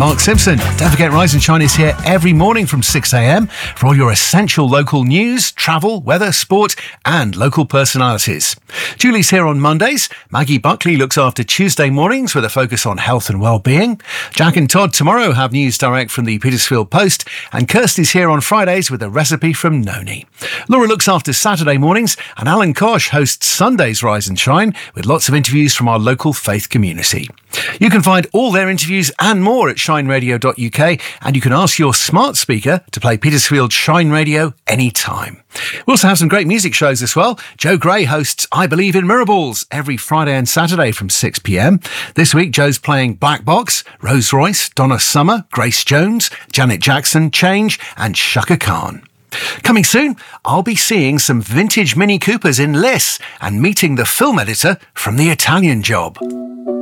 Mark Simpson. Don't forget, Rise and Shine is here every morning from 6 a.m. for all your essential local news, travel, weather, sport and local personalities. Julie's here on Mondays. Maggie Buckley looks after Tuesday mornings with a focus on health and well-being. Jack and Todd tomorrow have news direct from the Petersfield Post, and Kirsty's here on Fridays with a recipe from Noni. Laura looks after Saturday mornings, and Alan Kosh hosts Sunday's Rise and Shine with lots of interviews from our local faith community. You can find all their interviews and more at shineradio.uk, and you can ask your smart speaker to play Petersfield Shine Radio anytime. We also have some great music shows as well. Joe Gray hosts I Believe in Miracles every Friday and Saturday from 6 p.m. This week, Joe's playing Black Box, Rose Royce, Donna Summer, Grace Jones, Janet Jackson, Change and Shaka Khan. Coming soon, I'll be seeing some vintage Mini Coopers in Liss and meeting the film editor from The Italian Job.